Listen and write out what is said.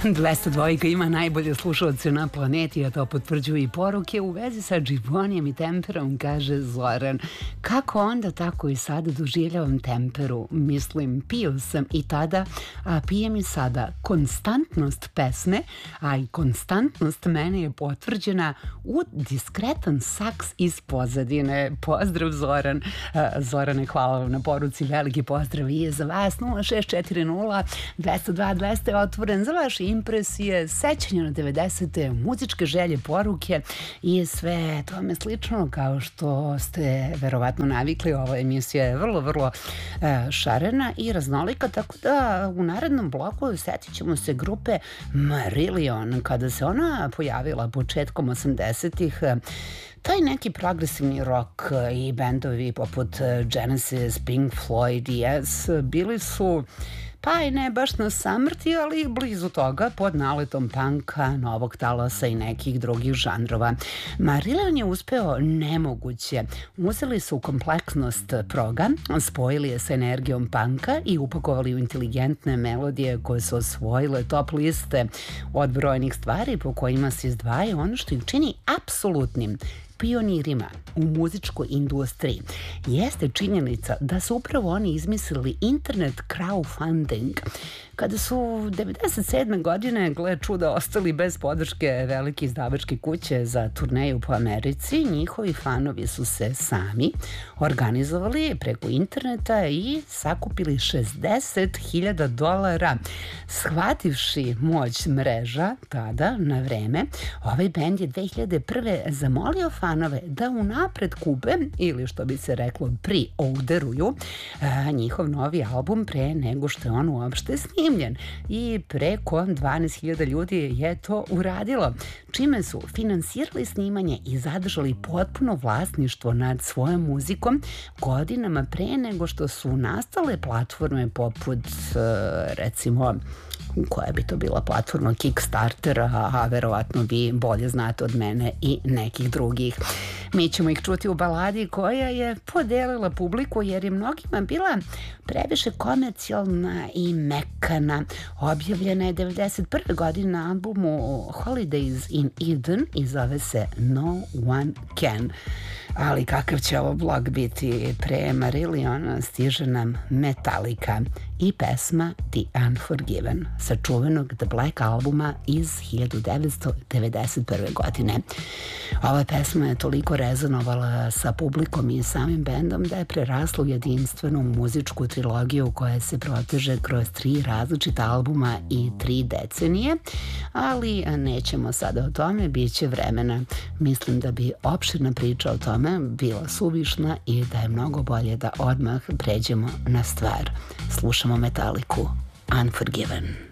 202 ima najbolje slušalce na planeti, a to potvrđuju i poruke u vezi sa Gibbonijem i Temperom, kaže Zoran. Kako onda, tako i sada doživljavam Temperu. Mislim, pio sam i tada, a pijem i sada. Konstantnost pesme, a i konstantnost mene je potvrđena u diskretan saks iz pozadine. Pozdrav, Zoran. Zorane, hvala vam na poruci. Veliki pozdrav i za vas. 0640 202 200 je otvoren za vaše impresije, sećanja na 90. muzičke želje, poruke i sve tome slično, kao što ste verovatno navikli. Ova emisija je vrlo šarena i raznolika, tako da u narednom bloku setit ćemo se grupe Marillion. Kada se ona pojavila početkom 80-ih, taj neki progresivni rock i bendovi poput Genesis, Pink Floyd i Yes bili su, pa i ne baš na samrti, ali blizu toga, pod naletom punka, novog talasa i nekih drugih žanrova. Marillion je uspeo nemoguće. Uzeli su kompleksnost proga, spojili je sa energijom punka i upakovali u inteligentne melodije koje su osvojile top liste od brojnih stvari po kojima se izdvaja ono što ih čini apsolutnim pionirima u muzičkoj industriji. Jeste činjenica da su upravo oni izmislili internet crowdfunding. Kada su 97. godine, gle čuda, ostali bez podrške velike izdavačke kuće za turneju po Americi, njihovi fanovi su se sami organizovali preko interneta i sakupili $60.000. Shvativši moć mreža tada, na vreme, ovaj bend je 2001. zamolio fanove da unapred kupe, ili što bi se reklo pre-orderuju, njihov novi album pre nego što je on uopšte snimljen. I preko 12.000 ljudi je to uradilo, čime su finansirali snimanje i zadržali potpuno vlasništvo nad svojom muzikom godinama pre nego što su nastale platforme poput, recimo, koja bi to bila platforma Kickstartera, a verovatno vi bolje znate od mene i nekih drugih. Mi ćemo ih čuti u baladi koja je podelila publiku jer je mnogima bila previše komercijalna i mekana. Objavljena je 91. godine na albumu Holidays in Eden i zove se No One Can. Ali kakav će ovo blog biti? Pre Marilliona stiže nam Metallica i pesma The Unforgiven sa čuvenog The Black albuma iz 1991. godine. Ova pesma je toliko rezonovala sa publikom i samim bendom da je prerasla u jedinstvenu muzičku trilogiju koja se proteže kroz 3 različita albuma i 3 decenije, ali nećemo sada o tome, bit će vremena. Mislim da bi opširna priča o tome bila suvišna i da je mnogo bolje da odmah pređemo na stvar. Slušamo Metallicu, Unforgiven.